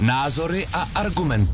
Názory a argumenty.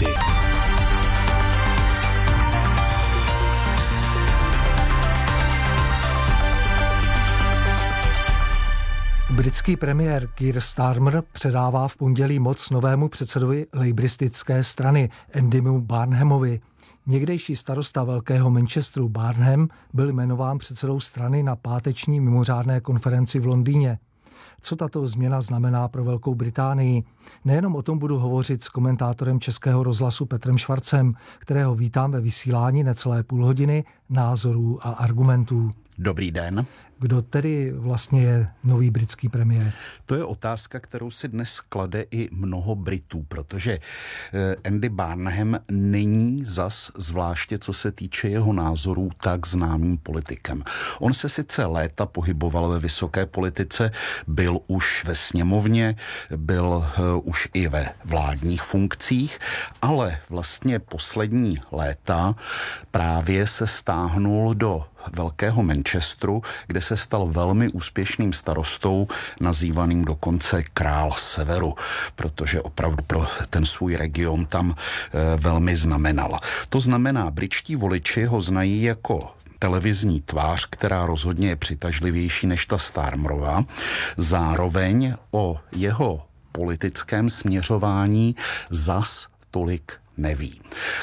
Britský premiér Keir Starmer předává v pondělí moc novému předsedovi lejbristické strany Andymu Barnhamovi. Někdejší starosta velkého Manchesteru Barnham byl jmenován předsedou strany na páteční mimořádné konferenci v Londýně. Co tato změna znamená pro Velkou Británii? Nejenom o tom budu hovořit s komentátorem Českého rozhlasu Petrem Švarcem, kterého vítám ve vysílání necelé půl hodiny názorů a argumentů. Dobrý den. Kdo tedy vlastně je nový britský premiér? To je otázka, kterou si dnes klade i mnoho Britů, protože Andy Barnham není zas, zvláště co se týče jeho názorů, tak známým politikem. On se sice léta pohyboval ve vysoké politice, byl už ve sněmovně, byl už i ve vládních funkcích, ale vlastně poslední léta právě se stáhnul do velkého Manchesteru, kde se stal velmi úspěšným starostou, nazývaným dokonce král severu, protože opravdu pro ten svůj region tam velmi znamenal. To znamená, britští voliči ho znají jako televizní tvář, která rozhodně je přitažlivější než ta Starmerova. Zároveň o jeho politickém směřování zas tolik neví.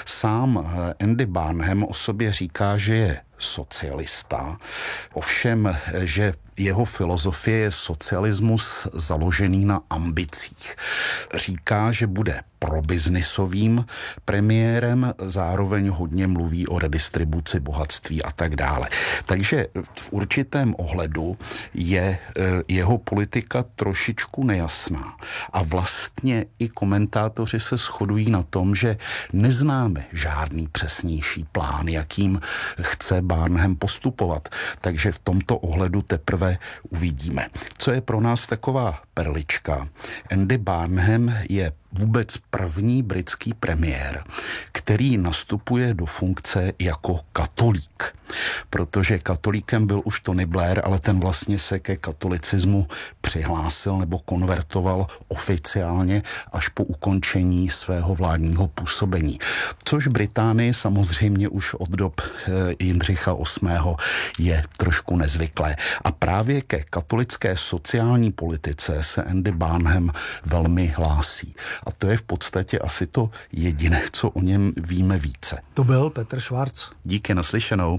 Sám Andy Barnham o sobě říká, že je socialista, ovšem, že jeho filozofie je socialismus založený na ambicích. Říká, že bude probiznisovým premiérem, zároveň hodně mluví o redistribuci bohatství a tak dále. Takže v určitém ohledu je jeho politika trošičku nejasná. A vlastně i komentátoři se shodují na tom, že neznáme žádný přesnější plán, jakým chce Barnham postupovat. Takže v tomto ohledu teprve uvidíme. Co je pro nás taková perlička? Andy Barnham je vůbec první britský premiér, který nastupuje do funkce jako katolík. Protože katolíkem byl už Tony Blair, ale ten vlastně se ke katolicismu přihlásil nebo konvertoval oficiálně až po ukončení svého vládního působení. Což Británii samozřejmě už od dob Jindřicha VIII. Je trošku nezvyklé. A právě ke katolické sociální politice se Andy Barnham velmi hlásí. A to je v podstatě asi to jediné, co o něm víme více. To byl Petr Švarc. Díky, naslyšenou.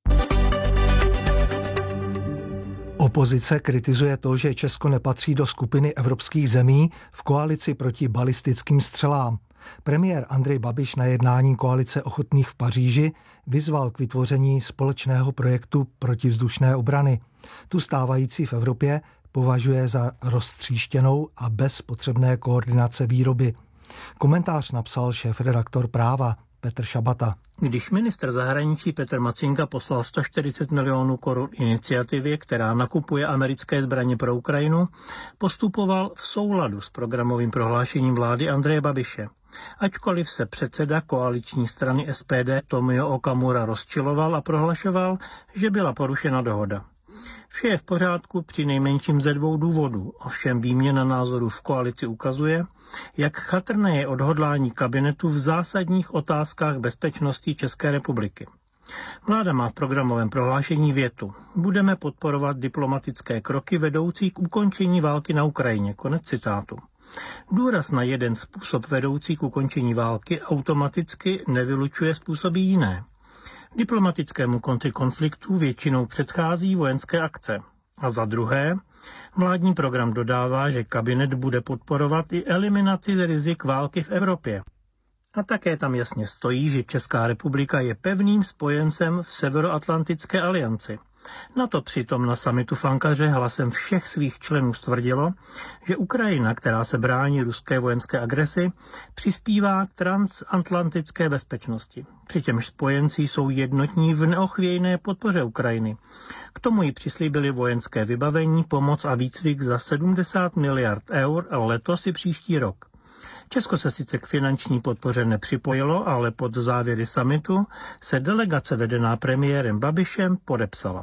Opozice kritizuje to, že Česko nepatří do skupiny evropských zemí v koalici proti balistickým střelám. Premiér Andrej Babiš na jednání koalice ochotných v Paříži vyzval k vytvoření společného projektu protivzdušné obrany. Tu stávající v Evropě považuje za roztříštěnou a bez potřebné koordinace výroby. Komentář napsal šéfredaktor Práva Petr Šabata. Když ministr zahraničí Petr Macinka poslal 140 milionů korun iniciativě, která nakupuje americké zbraně pro Ukrajinu, postupoval v souladu s programovým prohlášením vlády Andreje Babiše. Ačkoliv se předseda koaliční strany SPD Tomio Okamura rozčiloval a prohlašoval, že byla porušena dohoda. Vše je v pořádku při nejmenším ze dvou důvodů, ovšem výměna názorů v koalici ukazuje, jak chatrné je odhodlání kabinetu v zásadních otázkách bezpečnosti České republiky. Vláda má v programovém prohlášení větu: budeme podporovat diplomatické kroky vedoucí k ukončení války na Ukrajině. Konec citátu. Důraz na jeden způsob vedoucí k ukončení války automaticky nevylučuje způsoby jiné. Diplomatickému konci konfliktu většinou předchází vojenské akce. A za druhé, vládní program dodává, že kabinet bude podporovat i eliminaci rizik války v Evropě. A také tam jasně stojí, že Česká republika je pevným spojencem v Severoatlantické alianci. NATO přitom na summitu v Ankaře hlasem všech svých členů stvrdilo, že Ukrajina, která se brání ruské vojenské agresi, přispívá k transatlantické bezpečnosti. Přičemž spojenci jsou jednotní v neochvějné podpoře Ukrajiny. K tomu jí přislíbili vojenské vybavení, pomoc a výcvik za 70 miliard eur letos i příští rok. Česko se sice k finanční podpoře nepřipojilo, ale pod závěry summitu se delegace vedená premiérem Babišem podepsala.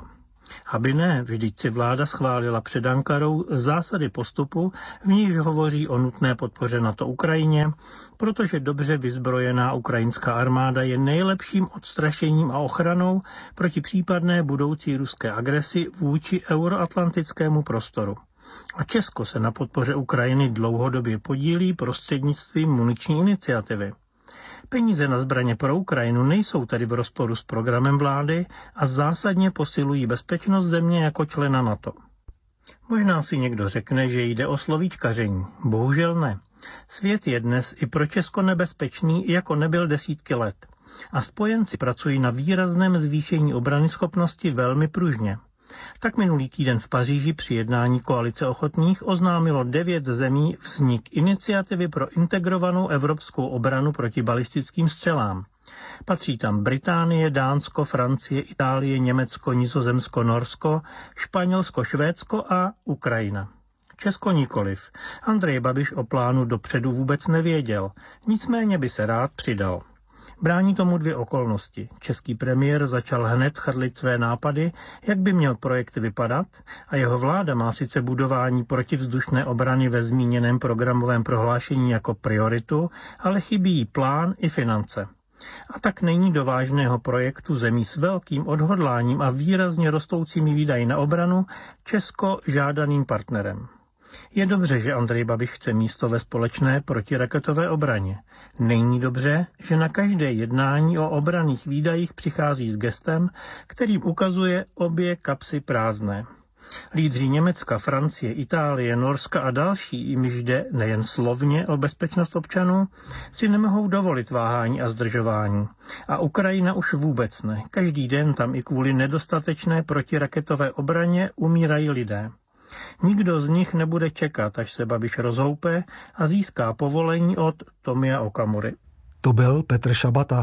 Aby ne, vždyť si vláda schválila před Ankarou zásady postupu, v níž hovoří o nutné podpoře NATO Ukrajině, protože dobře vyzbrojená ukrajinská armáda je nejlepším odstrašením a ochranou proti případné budoucí ruské agresi vůči euroatlantickému prostoru. A Česko se na podpoře Ukrajiny dlouhodobě podílí prostřednictvím muniční iniciativy. Peníze na zbraně pro Ukrajinu nejsou tedy v rozporu s programem vlády a zásadně posilují bezpečnost země jako člena NATO. Možná si někdo řekne, že jde o slovíčkaření. Bohužel ne. Svět je dnes i pro Česko nebezpečný, jako nebyl desítky let. A spojenci pracují na výrazném zvýšení obranyschopnosti velmi pružně. Tak minulý týden v Paříži při jednání koalice ochotných oznámilo 9 zemí vznik iniciativy pro integrovanou evropskou obranu proti balistickým střelám. Patří tam Británie, Dánsko, Francie, Itálie, Německo, Nizozemsko, Norsko, Španělsko, Švédsko a Ukrajina. Česko nikoliv. Andrej Babiš o plánu dopředu vůbec nevěděl, nicméně by se rád přidal. Brání tomu 2 okolnosti. Český premiér začal hned chrlit své nápady, jak by měl projekt vypadat, a jeho vláda má sice budování protivzdušné obrany ve zmíněném programovém prohlášení jako prioritu, ale chybí jí plán i finance. A tak není do vážného projektu zemí s velkým odhodláním a výrazně rostoucími výdaji na obranu Česko žádaným partnerem. Je dobře, že Andrej Babiš chce místo ve společné protiraketové obraně. Není dobře, že na každé jednání o obranných výdajích přichází s gestem, kterým ukazuje obě kapsy prázdné. Lídři Německa, Francie, Itálie, Norska a další, jimž jde nejen slovně o bezpečnost občanů, si nemohou dovolit váhání a zdržování. A Ukrajina už vůbec ne. Každý den tam i kvůli nedostatečné protiraketové obraně umírají lidé. Nikdo z nich nebude čekat, až se Babiš rozhoupe a získá povolení od Tomia Okamury. To byl Petr Šabata.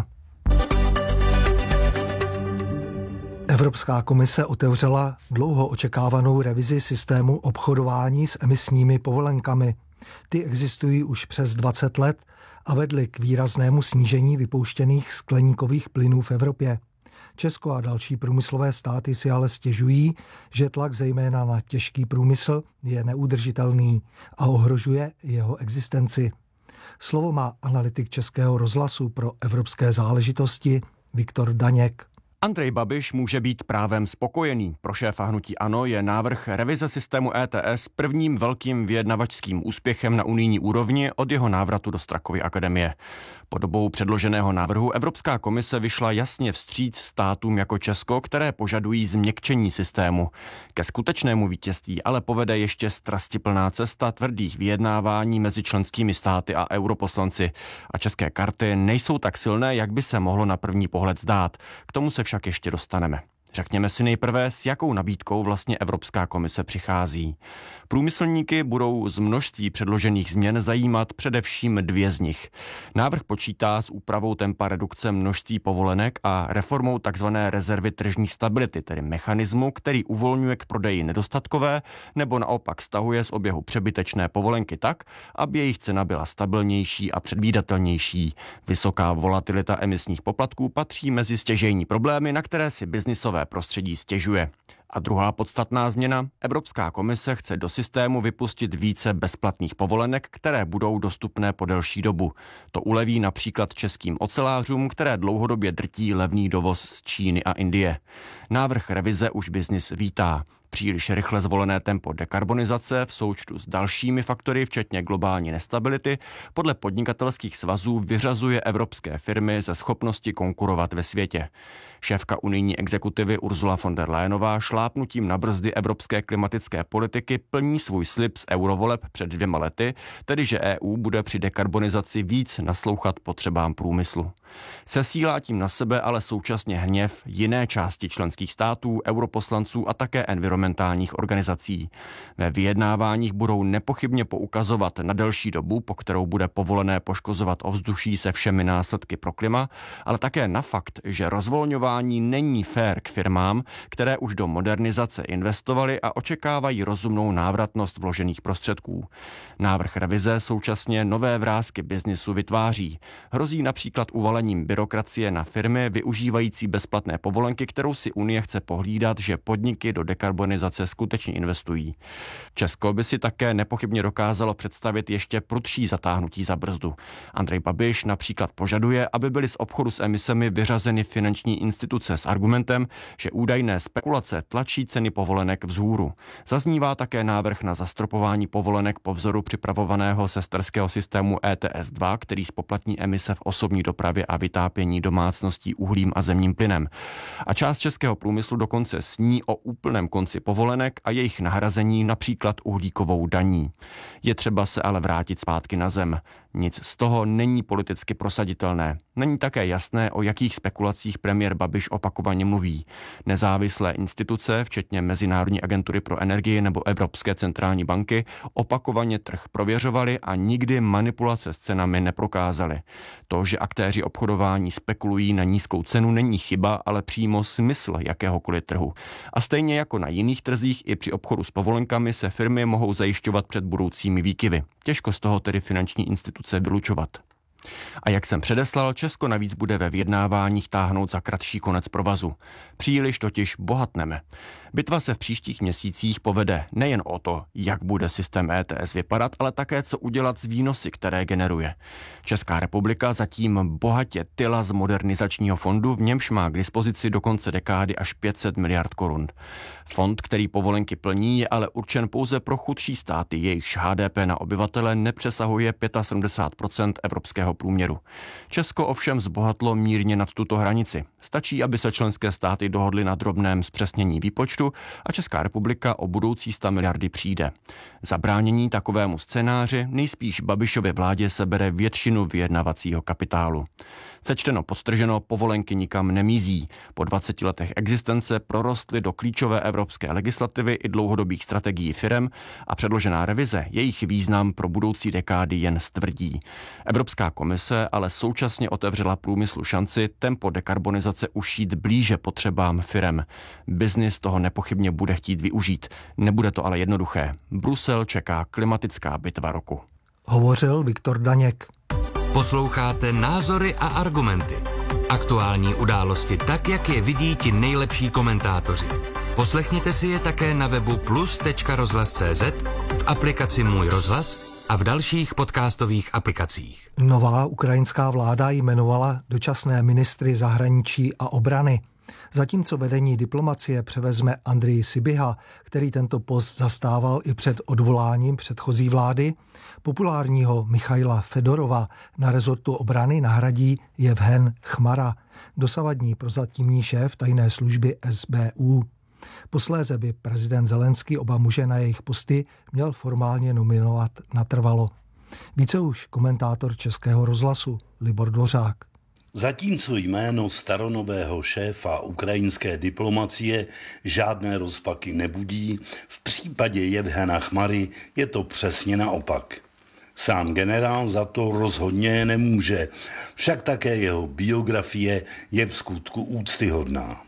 Evropská komise otevřela dlouho očekávanou revizi systému obchodování s emisními povolenkami. Ty existují už přes 20 let a vedly k výraznému snížení vypouštěných skleníkových plynů v Evropě. Česko a další průmyslové státy si ale stěžují, že tlak zejména na těžký průmysl je neudržitelný a ohrožuje jeho existenci. Slovo má analytik Českého rozhlasu pro evropské záležitosti Viktor Daněk. Andrej Babiš může být právem spokojený. Pro šéfa hnutí ANO je návrh revize systému ETS prvním velkým vyjednavačským úspěchem na unijní úrovni od jeho návratu do Strakovy akademie. Podobou předloženého návrhu Evropská komise vyšla jasně vstříc státům jako Česko, které požadují změkčení systému. Ke skutečnému vítězství ale povede ještě strastiplná cesta tvrdých vyjednávání mezi členskými státy a europoslanci. A české karty nejsou tak silné, jak by se mohlo na první pohled zdát. K tomu se však ještě dostaneme. Řekněme si nejprve, s jakou nabídkou vlastně Evropská komise přichází. Průmyslníky budou z množství předložených změn zajímat především 2 z nich. Návrh počítá s úpravou tempa redukce množství povolenek a reformou tzv. Rezervy tržní stability, tedy mechanismu, který uvolňuje k prodeji nedostatkové nebo naopak stahuje z oběhu přebytečné povolenky tak, aby jejich cena byla stabilnější a předvídatelnější. Vysoká volatilita emisních poplatků patří mezi stěžejní problémy, na které si biznisové prostředí stěžuje. A druhá podstatná změna, Evropská komise chce do systému vypustit více bezplatných povolenek, které budou dostupné po delší dobu. To uleví například českým ocelářům, které dlouhodobě drtí levný dovoz z Číny a Indie. Návrh revize už biznis vítá. Příliš rychle zvolené tempo dekarbonizace v součtu s dalšími faktory, včetně globální nestability, podle podnikatelských svazů vyřazuje evropské firmy ze schopnosti konkurovat ve světě. Šéfka unijní exekutivy Ursula von der Leyenová šlápnutím na brzdy evropské klimatické politiky plní svůj slib z eurovoleb před 2 lety, tedy že EU bude při dekarbonizaci víc naslouchat potřebám průmyslu. Sesílá tím na sebe ale současně hněv jiné části členských států, europoslanců a také environmentálních environmentálních organizací. Ve vyjednáváních budou nepochybně poukazovat na delší dobu, po kterou bude povolené poškozovat ovzduší se všemi následky pro klima, ale také na fakt, že rozvolňování není fér k firmám, které už do modernizace investovaly a očekávají rozumnou návratnost vložených prostředků. Návrh revize současně nové vrásky biznisu vytváří. Hrozí například uvalením byrokracie na firmy využívající bezplatné povolenky, kterou si Unie chce pohlídat, že podniky do dekarbonizace skutečně investují. Česko by si také nepochybně dokázalo představit ještě prudší zatáhnutí za brzdu. Andrej Babiš například požaduje, aby byly z obchodu s emisemi vyřazeny finanční instituce s argumentem, že údajné spekulace tlačí ceny povolenek vzhůru. Zaznívá také návrh na zastropování povolenek po vzoru připravovaného sesterského systému ETS2, který spoplatní emise v osobní dopravě a vytápění domácností uhlím a zemním plynem. A část českého průmyslu dokonce sní o úplném konci povolenek a jejich nahrazení například uhlíkovou daní. Je třeba se ale vrátit zpátky na zem. Nic z toho není politicky prosaditelné. Není také jasné, o jakých spekulacích premiér Babiš opakovaně mluví. Nezávislé instituce, včetně Mezinárodní agentury pro energii nebo Evropské centrální banky, opakovaně trh prověřovaly a nikdy manipulace s cenami neprokázaly. To, že aktéři obchodování spekulují na nízkou cenu, není chyba, ale přímo smysl jakéhokoliv trhu. A stejně jako na jiných trzích, i při obchodu s povolenkami se firmy mohou zajišťovat před budoucími výkyvy. Těžko z toho tedy finanční instituce vylučovat. A jak jsem předeslal, Česko navíc bude ve vyjednáváních táhnout za kratší konec provazu. Příliš totiž bohatneme. Bitva se v příštích měsících povede nejen o to, jak bude systém ETS vypadat, ale také co udělat s výnosy, které generuje. Česká republika zatím bohatě tyla z modernizačního fondu, v němž má k dispozici do konce dekády až 500 miliard korun. Fond, který povolenky plní, je ale určen pouze pro chudší státy, jejichž HDP na obyvatele nepřesahuje 75% evropského průměru. Česko ovšem zbohatlo mírně nad tuto hranici. Stačí, aby se členské státy dohodly na drobném zpřesnění výpočtu a Česká republika o budoucí 100 miliardy přijde. Zabránění takovému scénáři nejspíš Babišově vládě sebere většinu vyjednavacího kapitálu. Sečteno podtrženo, povolenky nikam nemizí. Po 20 letech existence prorostly do klíčové evropské legislativy i dlouhodobých strategií firem a předložená revize jejich význam pro budoucí dekády jen stvrdí. Evropská komise ale současně otevřela průmyslu šanci tempo dekarbonizace ušít blíže potřebám firem. Biznis toho nepochybně bude chtít využít. Nebude to ale jednoduché. Brusel čeká klimatická bitva roku. Hovořil Viktor Daněk. Posloucháte Názory a argumenty. Aktuální události tak, jak je vidí ti nejlepší komentátoři. Poslechněte si je také na webu plus.rozhlas.cz, v aplikaci Můj rozhlas a v dalších podcastových aplikacích. Nová ukrajinská vláda jmenovala dočasné ministry zahraničí a obrany. Zatímco vedení diplomacie převezme Andrej Sybiha, který tento post zastával i před odvoláním předchozí vlády, populárního Michaila Fedorova na rezortu obrany nahradí Jevhen Chmara, dosavadní prozatímní šéf tajné služby SBU. Posléze by prezident Zelenský oba muže na jejich posty měl formálně nominovat natrvalo. Více už komentátor Českého rozhlasu Libor Dvořák. Zatímco jméno staronového šéfa ukrajinské diplomacie žádné rozpaky nebudí, v případě Jevhena Chmary je to přesně naopak. Sám generál za to rozhodně nemůže, však také jeho biografie je v skutku úctyhodná.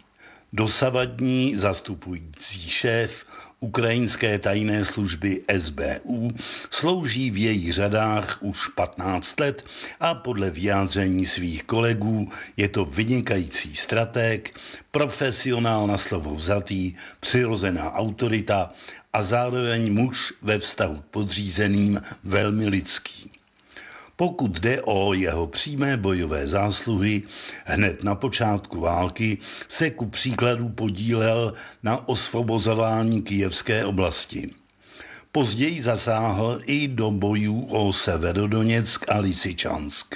Dosavadní zastupující šéf ukrajinské tajné služby SBU slouží v jejich řadách už 15 let a podle vyjádření svých kolegů je to vynikající stratég, profesionál na slovo vzatý, přirozená autorita a zároveň muž ve vztahu k podřízeným velmi lidský. Pokud jde o jeho přímé bojové zásluhy, hned na počátku války se ku příkladu podílel na osvobozování Kyjevské oblasti. Později zasáhl i do bojů o Severodoněck a Lysyčansk.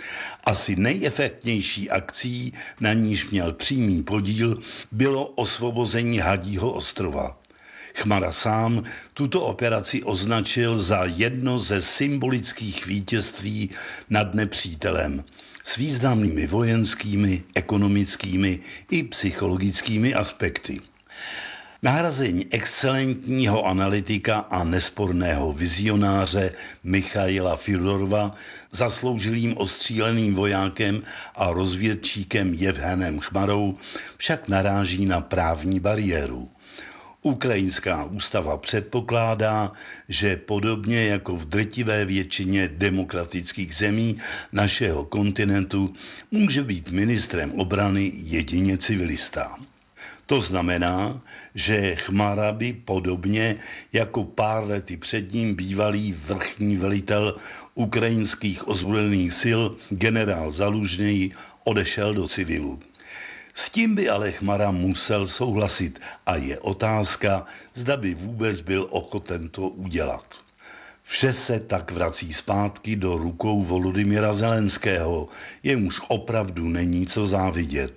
Asi nejefektnější akcí, na níž měl přímý podíl, bylo osvobození Hadího ostrova. Chmara sám tuto operaci označil za jedno ze symbolických vítězství nad nepřítelem s významnými vojenskými, ekonomickými i psychologickými aspekty. Nahrazení excelentního analytika a nesporného vizionáře Michaila Fyodorova zasloužilým ostříleným vojákem a rozvědčíkem Jevhenem Chmarou však naráží na právní bariéru. Ukrajinská ústava předpokládá, že podobně jako v drtivé většině demokratických zemí našeho kontinentu může být ministrem obrany jedině civilista. To znamená, že Chmara by podobně jako pár lety před ním bývalý vrchní velitel ukrajinských ozbrojených sil generál Zalužnej odešel do civilu. S tím by ale Chmara musel souhlasit a je otázka, zda by vůbec byl ochoten to udělat. Vše se tak vrací zpátky do rukou Volodymyra Zelenského, jemuž opravdu není co závidět.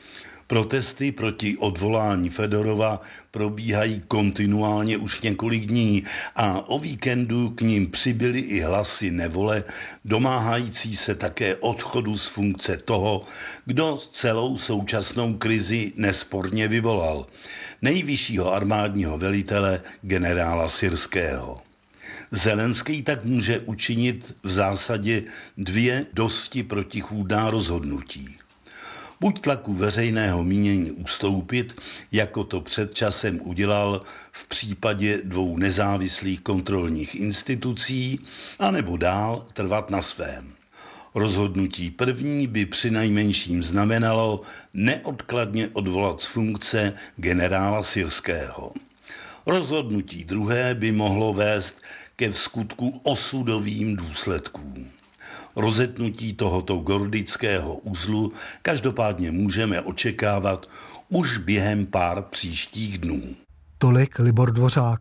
Protesty proti odvolání Fedorova probíhají kontinuálně už několik dní a o víkendu k ním přibyly i hlasy nevole, domáhající se také odchodu z funkce toho, kdo celou současnou krizi nesporně vyvolal, nejvyššího armádního velitele generála Syrského. Zelenský tak může učinit v zásadě 2 dosti protichůdná rozhodnutí. Buď tlaku veřejného mínění ustoupit, jako to před časem udělal v případě 2 nezávislých kontrolních institucí, anebo dál trvat na svém. Rozhodnutí první by přinejmenším znamenalo neodkladně odvolat z funkce generála Syrského. Rozhodnutí druhé by mohlo vést ke vskutku osudovým důsledkům. Rozetnutí tohoto gordického uzlu každopádně můžeme očekávat už během pár příštích dnů. Tolik Libor Dvořák.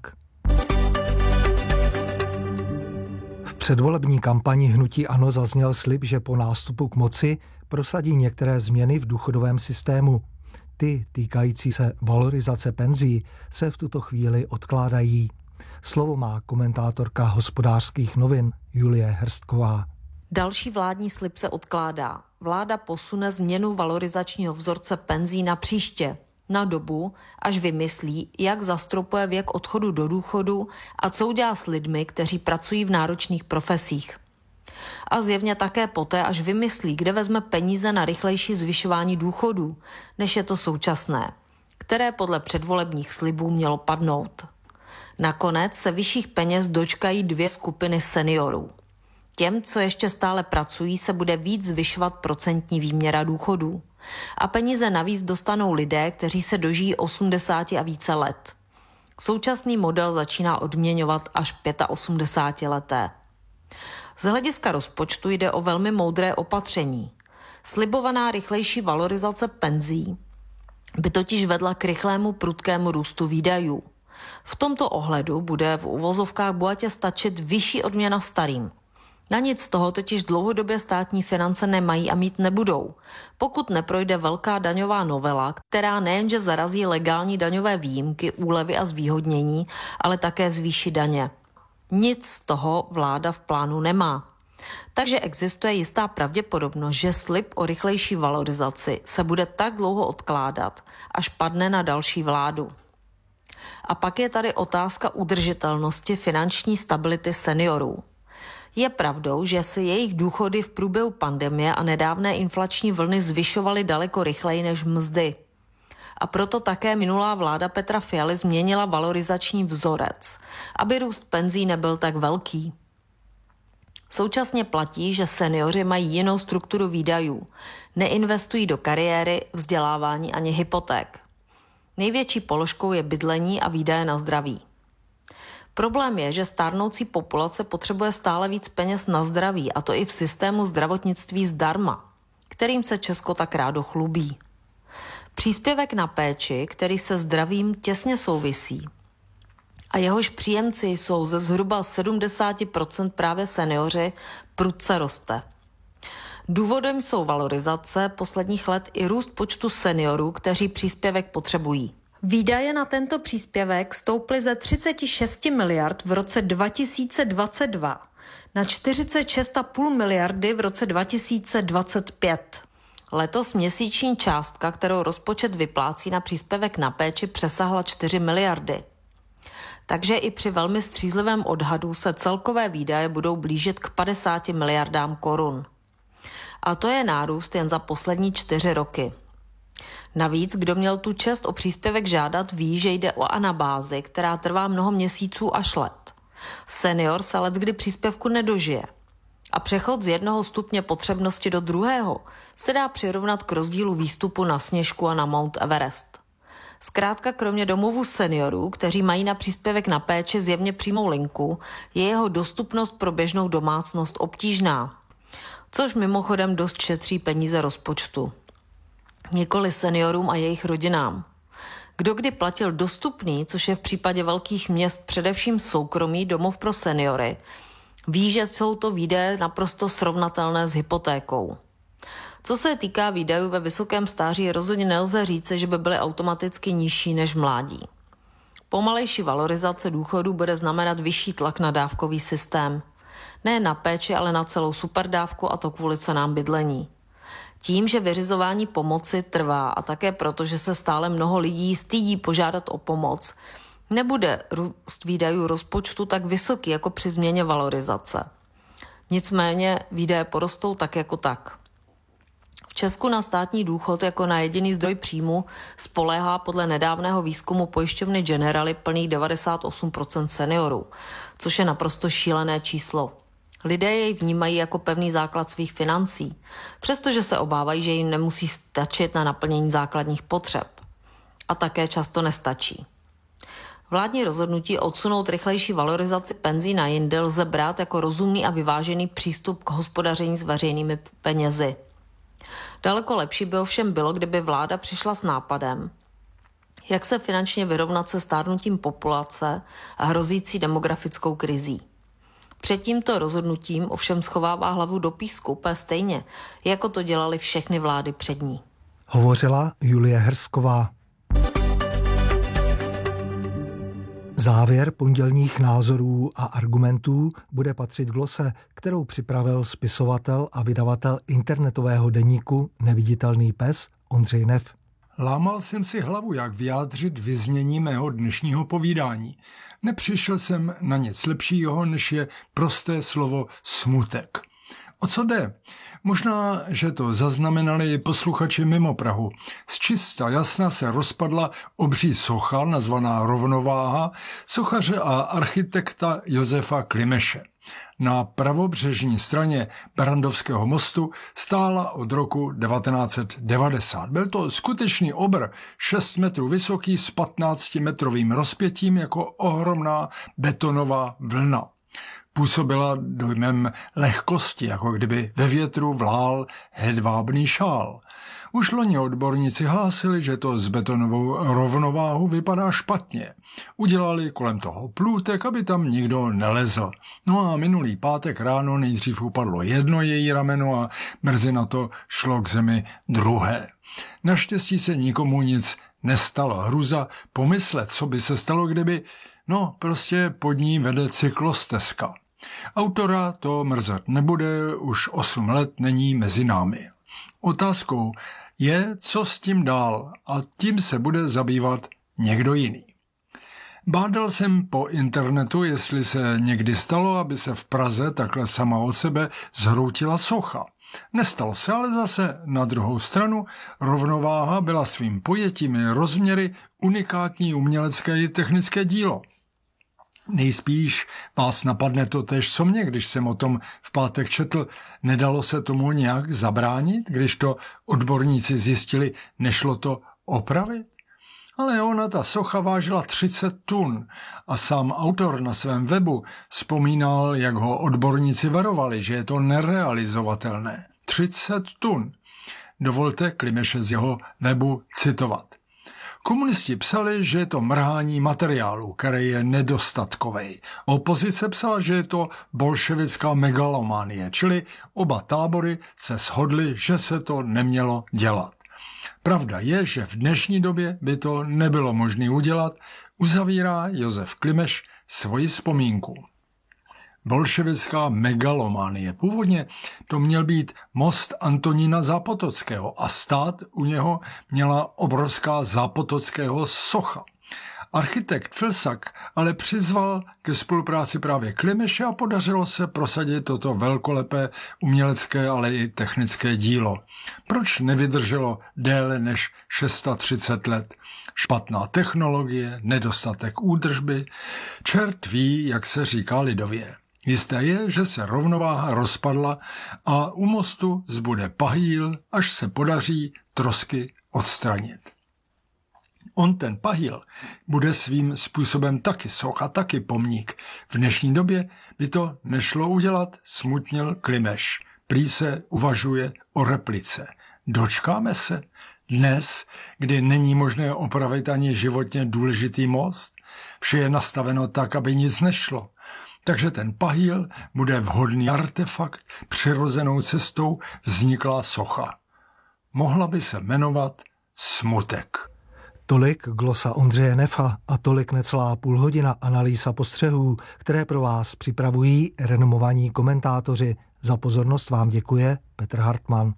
V předvolební kampani hnutí ANO zazněl slib, že po nástupu k moci prosadí některé změny v důchodovém systému. Ty týkající se valorizace penzí se v tuto chvíli odkládají. Slovo má komentátorka Hospodářských novin Julie Hrstková. Další vládní slib se odkládá. Vláda posune změnu valorizačního vzorce penzí na příště, na dobu, až vymyslí, jak zastropuje věk odchodu do důchodu a co udělá s lidmi, kteří pracují v náročných profesích. A zjevně také poté, až vymyslí, kde vezme peníze na rychlejší zvyšování důchodů, než je to současné, které podle předvolebních slibů mělo padnout. Nakonec se vyšších peněz dočkají 2 skupiny seniorů. Těm, co ještě stále pracují, se bude víc zvyšovat procentní výměra důchodů. A peníze navíc dostanou lidé, kteří se dožijí 80 a více let. Současný model začíná odměňovat až 85leté. Z hlediska rozpočtu jde o velmi moudré opatření. Slibovaná rychlejší valorizace penzí by totiž vedla k rychlému prudkému růstu výdajů. V tomto ohledu bude v uvozovkách bohatě stačit vyšší odměna starým. Na nic z toho totiž dlouhodobě státní finance nemají a mít nebudou, pokud neprojde velká daňová novela, která nejenže zarazí legální daňové výjimky, úlevy a zvýhodnění, ale také zvýší daně. Nic z toho vláda v plánu nemá. Takže existuje jistá pravděpodobnost, že slib o rychlejší valorizaci se bude tak dlouho odkládat, až padne na další vládu. A pak je tady otázka udržitelnosti finanční stability seniorů. Je pravdou, že se jejich důchody v průběhu pandemie a nedávné inflační vlny zvyšovaly daleko rychleji než mzdy. A proto také minulá vláda Petra Fialy změnila valorizační vzorec, aby růst penzí nebyl tak velký. Současně platí, že seniori mají jinou strukturu výdajů. Neinvestují do kariéry, vzdělávání ani hypoték. Největší položkou je bydlení a výdaje na zdraví. Problém je, že stárnoucí populace potřebuje stále víc peněz na zdraví, a to i v systému zdravotnictví zdarma, kterým se Česko tak rádo chlubí. Příspěvek na péči, který se zdravím těsně souvisí, a jehož příjemci jsou ze zhruba 70% právě seniori, prudce roste. Důvodem jsou valorizace posledních let i růst počtu seniorů, kteří příspěvek potřebují. Výdaje na tento příspěvek stouply ze 36 miliard v roce 2022 na 46,5 miliardy v roce 2025. Letos měsíční částka, kterou rozpočet vyplácí na příspěvek na péči, přesahla 4 miliardy. Takže i při velmi střízlivém odhadu se celkové výdaje budou blížit k 50 miliardám korun. A to je nárůst jen za poslední 4 roky. Navíc, kdo měl tu čest o příspěvek žádat, ví, že jde o anabázi, která trvá mnoho měsíců až let. Senior se leckdy příspěvku nedožije. A přechod z jednoho stupně potřebnosti do druhého se dá přirovnat k rozdílu výstupu na Sněžku a na Mount Everest. Zkrátka kromě domovů seniorů, kteří mají na příspěvek na péči zjevně přímou linku, je jeho dostupnost pro běžnou domácnost obtížná. Což mimochodem dost šetří peníze rozpočtu. Nikoli seniorům a jejich rodinám. Kdo kdy platil dostupný, což je v případě velkých měst především soukromý domov pro seniory, ví, že jsou to výdaje naprosto srovnatelné s hypotékou. Co se týká výdajů ve vysokém stáří, rozhodně nelze říct, že by byly automaticky nižší než v mládí. Pomalejší valorizace důchodů bude znamenat vyšší tlak na dávkový systém. Ne na péči, ale na celou superdávku, a to kvůli cenám bydlení. Tím, že vyřizování pomoci trvá a také proto, že se stále mnoho lidí stydí požádat o pomoc, nebude růst výdajů rozpočtu tak vysoký jako při změně valorizace. Nicméně výdaje porostou tak jako tak. V Česku na státní důchod jako na jediný zdroj příjmu spoléhá podle nedávného výzkumu pojišťovny Generali plných 98% seniorů, což je naprosto šílené číslo. Lidé jej vnímají jako pevný základ svých financí, přestože se obávají, že jim nemusí stačit na naplnění základních potřeb. A také často nestačí. Vládní rozhodnutí odsunout rychlejší valorizaci penzí na jindy lze brát jako rozumný a vyvážený přístup k hospodaření s veřejnými penězi. Daleko lepší by ovšem bylo, kdyby vláda přišla s nápadem, jak se finančně vyrovnat se stárnutím populace a hrozící demografickou krizí. Před tímto rozhodnutím ovšem schovává hlavu do písku úplně stejně, jako to dělaly všechny vlády před ní. Hovořila Julie Hrsková. Závěr pondělních názorů a argumentů bude patřit glose, kterou připravil spisovatel a vydavatel internetového deníku Neviditelný pes Ondřej Neff. Lámal jsem si hlavu, jak vyjádřit vyznění mého dnešního povídání. Nepřišel jsem na nic lepšího, než je prosté slovo smutek. O co jde? Možná, že to zaznamenali i posluchači mimo Prahu. Z čista jasna se rozpadla obří socha, nazvaná Rovnováha, sochaře a architekta Josefa Klimeše. Na pravobřežní straně Barrandovského mostu stála od roku 1990. Byl to skutečný obr, 6 metrů vysoký s 15-metrovým rozpětím jako ohromná betonová vlna. Působila dojmem lehkosti, jako kdyby ve větru vlál hedvábný šál. Už loni odborníci hlásili, že to s betonovou rovnováhu vypadá špatně. Udělali kolem toho plůtek, aby tam nikdo nelezl. No a minulý pátek ráno nejdřív upadlo jedno její rameno a brzy na to šlo k zemi druhé. Naštěstí se nikomu nic nestalo. Hruza pomyslet, co by se stalo, kdyby... No, prostě pod ní vede cyklostezka. Autora to mrzet nebude, už 8 let není mezi námi. Otázkou je, co s tím dál, a tím se bude zabývat někdo jiný. Bádal jsem po internetu, jestli se někdy stalo, aby se v Praze takhle sama od sebe zhroutila socha. Nestalo se, ale zase na druhou stranu Rovnováha byla svým pojetím i rozměry unikátní umělecké i technické dílo. Nejspíš vás napadne to též, co mě, když jsem o tom v pátek četl. Nedalo se tomu nějak zabránit, když to odborníci zjistili, nešlo to opravit? Ale ona, ta socha, vážila 30 tun a sám autor na svém webu vzpomínal, jak ho odborníci varovali, že je to nerealizovatelné. 30 tun. Dovolte Klimeše z jeho webu citovat. Komunisti psali, že je to mrhání materiálu, který je nedostatkový. Opozice psala, že je to bolševická megalomanie, čili oba tábory se shodly, že se to nemělo dělat. Pravda je, že v dnešní době by to nebylo možné udělat, uzavírá Josef Klimeš svoji vzpomínku. bolševická megalomanie. Původně to měl být most Antonína Zápotockého a stát u něho měla obrovská Zápotockého socha. Architekt Filsak ale přizval ke spolupráci právě Klimeše a podařilo se prosadit toto velkolepé umělecké, ale i technické dílo. Proč nevydrželo déle než 630 let? Špatná technologie, nedostatek údržby, čert ví, jak se říká lidově. Jisté je, že se rovnováha rozpadla a u mostu zbude pahýl, až se podaří trosky odstranit. On, ten pahýl, bude svým způsobem taky socha, taky pomník. V dnešní době by to nešlo udělat, smutnil Klimeš. Prý se uvažuje o replice. Dočkáme se dnes, kdy není možné opravit ani životně důležitý most? Vše je nastaveno tak, aby nic nešlo. Takže ten pahýl bude vhodný artefakt, přirozenou cestou vzniklá socha. Mohla by se jmenovat Smutek. Tolik glosa Ondřeje Nefa a tolik necelá půlhodina analýz a postřehů, které pro vás připravují renomovaní komentátoři. Za pozornost vám děkuje Petr Hartmann.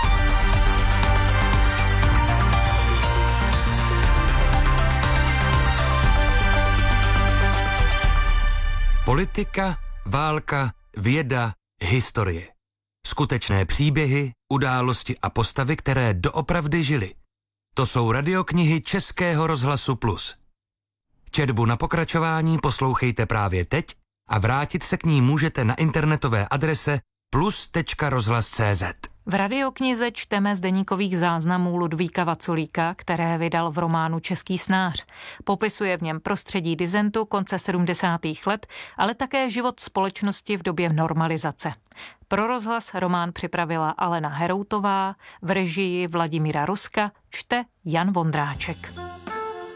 Politika, válka, věda, historie. Skutečné příběhy, události a postavy, které doopravdy žily. To jsou radioknihy Českého rozhlasu Plus. Četbu na pokračování poslouchejte právě teď a vrátit se k ní můžete na internetové adrese plus.rozhlas.cz. V radioknize čteme z deníkových záznamů Ludvíka Vaculíka, které vydal v románu Český snář. Popisuje v něm prostředí disentu konce 70. let, ale také život společnosti v době normalizace. Pro rozhlas román připravila Alena Heroutová, v režii Vladimíra Ruska čte Jan Vondráček.